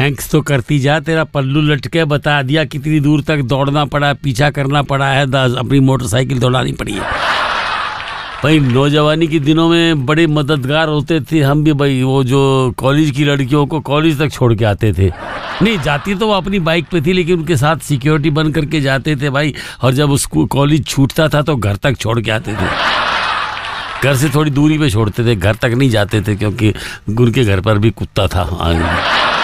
Thanks तो करती जा, तेरा पल्लू लटके बता दिया कितनी दूर तक दौड़ना पड़ा, पीछा करना पड़ा है, अपनी मोटरसाइकिल दौड़ानी पड़ी है भाई। नौजवानी के दिनों में बड़े मददगार होते थे हम भी भाई। वो जो कॉलेज की लड़कियों को कॉलेज तक छोड़ के आते थे, नहीं जाती तो वो अपनी बाइक पे थी लेकिन उनके साथ सिक्योरिटी बन करके जाते थे भाई। और जब उसको कॉलेज छूटता था तो घर तक छोड़ के आते थे। घर से थोड़ी दूरी पे छोड़ते थे, घर तक नहीं जाते थे क्योंकि उनके घर पर भी कुत्ता था।